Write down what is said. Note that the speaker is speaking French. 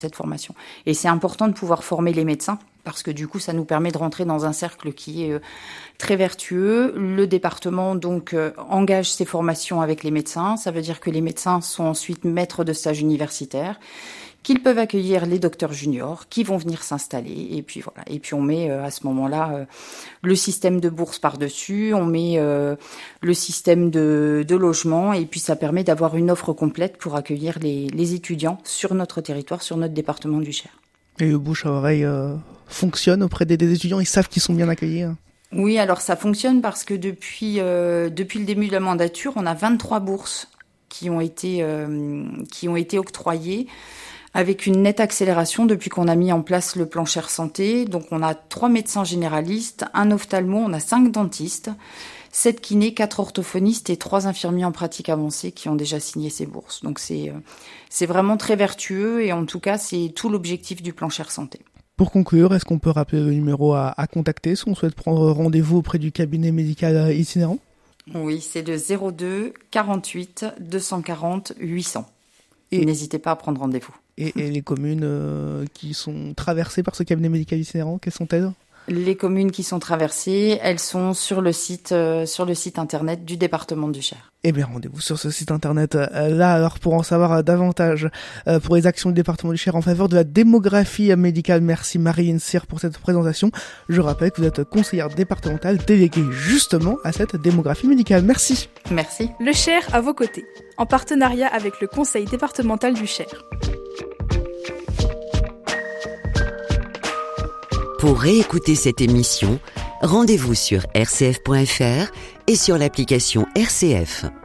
cette formation. Et c'est important de pouvoir former les médecins parce que du coup, ça nous permet de rentrer dans un cercle qui est très vertueux. Le département donc engage ces formations avec les médecins. Ça veut dire que les médecins sont ensuite maîtres de stage universitaires, qu'ils peuvent accueillir les docteurs juniors qui vont venir s'installer. Et puis voilà. Et puis on met à ce moment-là le système de bourse par-dessus, on met le système de logement, et puis ça permet d'avoir une offre complète pour accueillir les étudiants sur notre territoire, sur notre département du Cher. Et le bouche à oreille fonctionne auprès des étudiants, ils savent qu'ils sont bien accueillis. Oui, alors ça fonctionne parce que depuis le début de la mandature, on a 23 bourses qui ont été octroyées, avec une nette accélération depuis qu'on a mis en place le plan Cher Santé. Donc on a 3 médecins généralistes, un ophtalmo, on a 5 dentistes, 7 kinés, 4 orthophonistes et 3 infirmiers en pratique avancée qui ont déjà signé ces bourses. Donc c'est vraiment très vertueux, et en tout cas c'est tout l'objectif du plan Cher Santé. Pour conclure, est-ce qu'on peut rappeler le numéro à contacter si on souhaite prendre rendez-vous auprès du cabinet médical itinérant ? Oui, c'est le 02 48 240 800. Et n'hésitez pas à prendre rendez-vous. Et les communes qui sont traversées par ce cabinet médical itinérant, quelles sont-elles ? Les communes qui sont traversées, elles sont sur le site internet du département du Cher. Eh bien, rendez-vous sur ce site internet là, alors, pour en savoir davantage pour les actions du département du Cher en faveur de la démographie médicale. Merci Marie-Hine Cyr pour cette présentation. Je rappelle que vous êtes conseillère départementale déléguée justement à cette démographie médicale. Merci. Merci. Le Cher à vos côtés, en partenariat avec le conseil départemental du Cher. Pour réécouter cette émission, rendez-vous sur rcf.fr et sur l'application RCF.